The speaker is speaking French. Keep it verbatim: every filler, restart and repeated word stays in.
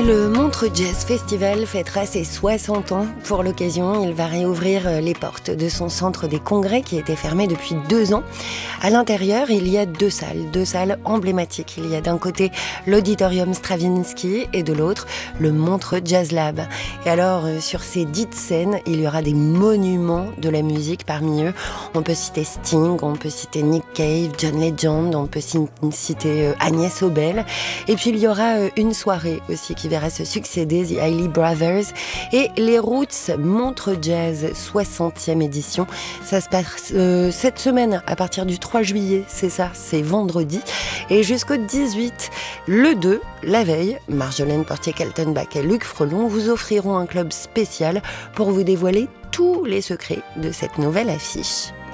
le Montreux Jazz Festival fêtera ses soixante ans. Pour l'occasion, il va réouvrir les portes de son centre des congrès qui était fermé depuis deux ans. À l'intérieur, il y a deux salles, deux salles emblématiques. Il y a d'un côté l'Auditorium Stravinsky et de l'autre le Montreux Jazz Lab. Et alors, sur ces dites scènes, il y aura des monuments de la musique parmi eux. On peut citer Sting, on peut citer Nick Cave, John Legend, on peut citer Agnès Obel. Et puis il y aura une soirée aussi qui verra se succéder The Hailey Brothers et les Roots Montreux Jazz soixantième édition. Ça se passe euh, cette semaine à partir du trois juillet, c'est ça, c'est vendredi, et jusqu'au dix-huit, le deux, la veille, Marjolaine Portier-Kaltenbach et Luc Frelon vous offriront un club spécial pour vous dévoiler tous les secrets de cette nouvelle affiche.